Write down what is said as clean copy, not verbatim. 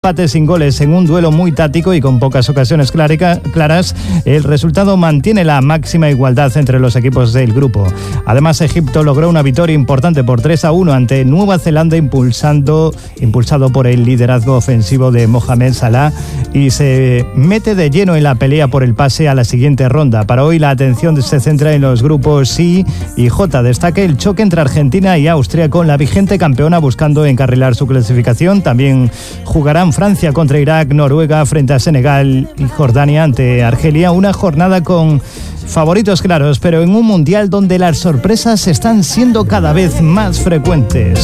Empate sin goles en un duelo muy táctico y con pocas ocasiones claras, el resultado mantiene la máxima igualdad entre los equipos del grupo. Además, Egipto logró una victoria importante por 3-1 ante Nueva Zelanda, impulsado por el liderazgo ofensivo de Mohamed Salah, y se mete de lleno en la pelea por el pase a la siguiente ronda. Para hoy la atención se centra en los grupos I y J. Destaca el choque entre Argentina y Austria, con la vigente campeona buscando encarrilar su clasificación. También jugarán Francia contra Irak, Noruega frente a Senegal y Jordania ante Argelia. Una jornada con favoritos claros, pero en un mundial donde las sorpresas están siendo cada vez más frecuentes.